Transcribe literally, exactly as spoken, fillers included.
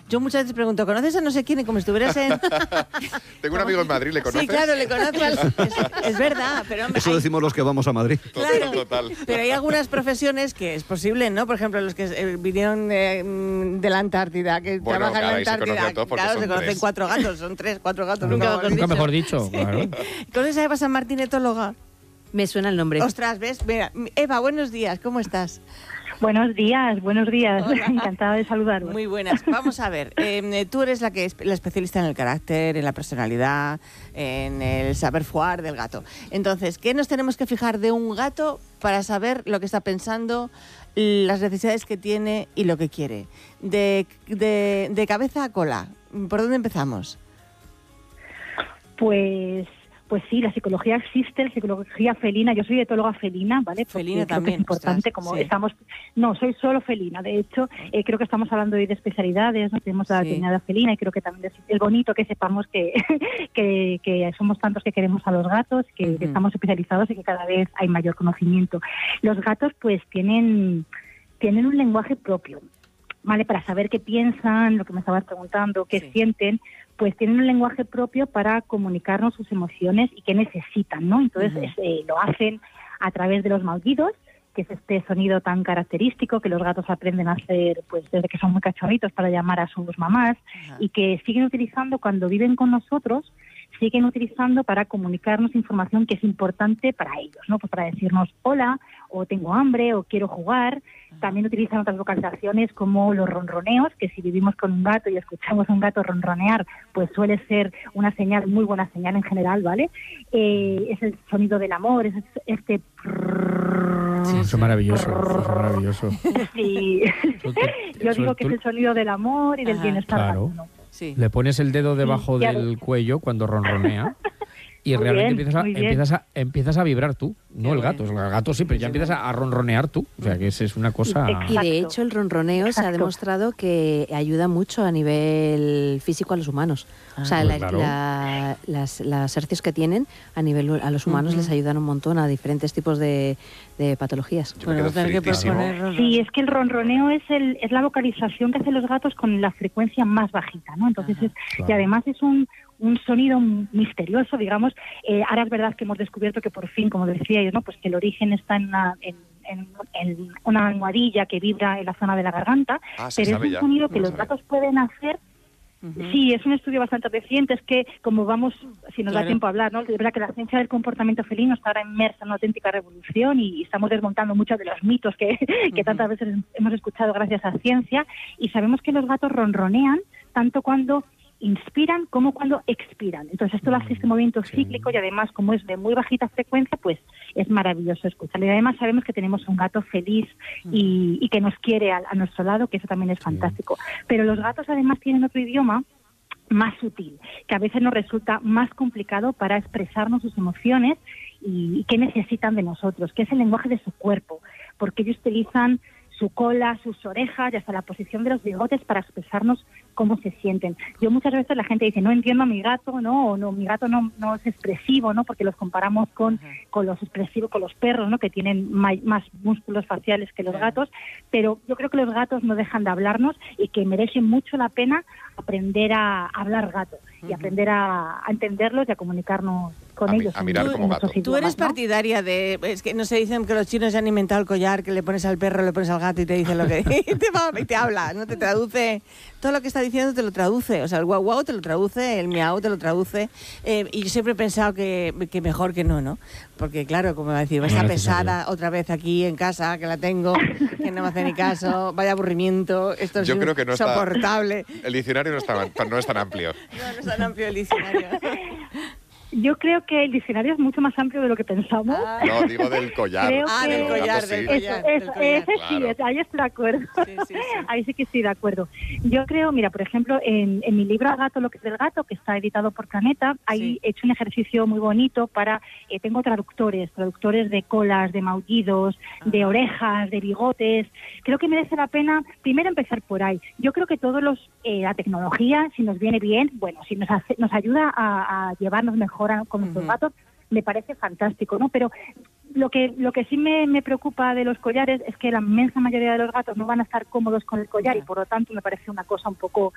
Yo muchas veces pregunto, ¿conoces a no sé quién? Y como si estuvieras en... Tengo un amigo en Madrid, ¿le conoces? Sí, claro, le conozco. Es, es verdad, pero... Hombre, Eso hay... decimos los que vamos a Madrid. Claro, total. Pero hay algunas profesiones que es posible, ¿no? Por ejemplo, los que eh, vinieron de, de la Antártida, que bueno, trabajan claro, en la Antártida. Claro, se conocen tres. cuatro gatos, son tres, cuatro gatos. Nunca, nunca, nunca mejor dicho, sí. claro. ¿Conoces a Eva San Martín, etóloga? Me suena el nombre. Ostras, ¿ves? Mira, Eva, buenos días, ¿cómo estás? Buenos días, buenos días. Hola. Encantada de saludaros. Muy buenas. Vamos a ver, eh, tú eres la que es la especialista en el carácter, en la personalidad, en el saber fuar del gato. Entonces, ¿qué nos tenemos que fijar de un gato para saber lo que está pensando, las necesidades que tiene y lo que quiere? De, de, de cabeza a cola, ¿por dónde empezamos? Pues... Pues sí, la psicología existe, la psicología felina. Yo soy etóloga felina, ¿vale? Porque Felina creo también. que es importante, Ostras, como sí. estamos... No, soy solo felina. De hecho, eh, creo que estamos hablando hoy de especialidades, ¿no? Tenemos la Sí. veterinaria felina y creo que también es, es bonito que sepamos que, que, que somos tantos que queremos a los gatos, que, Uh-huh. que estamos especializados y que cada vez hay mayor conocimiento. Los gatos, pues, tienen, tienen un lenguaje propio, ¿vale? Para saber qué piensan, lo que me estabas preguntando, qué Sí. sienten, pues tienen un lenguaje propio para comunicarnos sus emociones y qué necesitan, ¿no? Entonces Uh-huh. es, eh, lo hacen a través de los maullidos, que es este sonido tan característico que los gatos aprenden a hacer pues desde que son muy cachorritos para llamar a sus mamás. Ajá. Y que siguen utilizando cuando viven con nosotros, siguen utilizando para comunicarnos información que es importante para ellos, ¿no? Pues para decirnos hola, o tengo hambre, o quiero jugar. También utilizan otras vocalizaciones como los ronroneos, que si vivimos con un gato y escuchamos a un gato ronronear, pues suele ser una señal, muy buena señal en general, ¿vale? Eh, es el sonido del amor, es este... Sí, eso es maravilloso, eso es maravilloso. Sí. Eso te- Yo eso digo que tú- es el sonido del amor y del Ajá. bienestar. Claro. gatino. Sí. Le pones el dedo debajo Sí, ya del ves. cuello cuando ronronea y Muy realmente bien, empiezas, a, muy bien. empiezas, a, empiezas a vibrar tú, no Qué el gato. El gato sí, pero ya empiezas a, a ronronear tú. O sea, que esa es una cosa... Exacto. Y de hecho el ronroneo se ha Exacto. demostrado que ayuda mucho a nivel físico a los humanos. Ah, o sea, pues la- claro. la- las, las hercios que tienen a nivel a los humanos Ujú. les ayudan un montón a diferentes tipos de, de patologías. Yo me quedo Bueno, tener que fritísimo. proponer... Sí, es que el ronroneo es el es la vocalización que hacen los gatos con la frecuencia más bajita, ¿no? Entonces, Ajá, es, claro. y además es un, un sonido misterioso, digamos. Eh, ahora es verdad que hemos descubierto que por fin, como decíais, ¿no? Pues que el origen está en una, en, en- en una almohadilla que vibra en la zona de la garganta, Ah, se pero sabe es un ya. sonido que Se los sabe. gatos pueden hacer. Ujú. Sí, es un estudio bastante reciente, es que como vamos, si nos Claro. da tiempo a hablar, ¿no? Es verdad que la ciencia del comportamiento felino está ahora inmersa en una auténtica revolución y estamos desmontando muchos de los mitos que, que Ujú. tantas veces hemos escuchado gracias a ciencia, y sabemos que los gatos ronronean tanto cuando inspiran como cuando expiran. Entonces esto lo hace este movimiento Sí. cíclico y además como es de muy bajita frecuencia, pues es maravilloso escucharlo. Y además sabemos que tenemos un gato feliz y, y que nos quiere a, a nuestro lado, que eso también es fantástico. Pero los gatos además tienen otro idioma más sutil, que a veces nos resulta más complicado para expresarnos sus emociones y, y qué necesitan de nosotros, que es el lenguaje de su cuerpo, porque ellos utilizan su cola, sus orejas y hasta la posición de los bigotes para expresarnos cómo se sienten. Yo muchas veces la gente dice, no entiendo a mi gato, no, o no, mi gato no, no es expresivo, ¿no? Porque los comparamos con, con los expresivos, con los perros, ¿no? Que tienen may- más músculos faciales que los Claro. gatos, pero yo creo que los gatos no dejan de hablarnos y que merecen mucho la pena aprender a hablar gato y aprender a, a entenderlos y a comunicarnos con A mi- ellos. a mirar en como nuestros gato. Tú eres idiomas, ¿no? partidaria de... Es que no se dicen que los chinos ya han inventado el collar, que le pones al perro, le pones al gato y te dice lo que... y, te va- y te habla, ¿no? Te traduce... Todo lo que está diciendo te lo traduce. O sea, el guau guau te lo traduce, el miau te lo traduce. Eh, y yo siempre he pensado que, que mejor que no, ¿no? Porque, claro, como va a decir, No está es pesada otra vez aquí en casa, que la tengo, que no me hace ni caso, vaya aburrimiento, esto es Yo creo que no está- insoportable. El diccionario no, está, no es tan amplio. No, no es tan amplio el diccionario. Yo creo que el diccionario es mucho más amplio de lo que pensamos. Ah. No, digo del collar. Creo Ah, que- del Los collar, gatos del sí. collar. Eso, eso, collar. ese sí, Claro. ahí estoy de acuerdo. Sí, sí, sí. Ahí sí que estoy de acuerdo. Yo creo, mira, por ejemplo, en, en mi libro Al gato lo que es del gato, que está editado por Planeta, ahí Sí. he hecho un ejercicio muy bonito para, eh, tengo traductores, traductores de colas, de maullidos, de Ajá. orejas, de bigotes. Creo que merece la pena primero empezar por ahí. Yo creo que todos los, eh, la tecnología, si nos viene bien, bueno, si nos hace, nos ayuda a, a llevarnos mejor a- con nuestros Ujú. gatos, me parece fantástico, ¿no? Pero lo que lo que sí me, me preocupa de los collares es que la inmensa mayoría de los gatos no van a estar cómodos con el collar Ya. y por lo tanto me parece una cosa un poco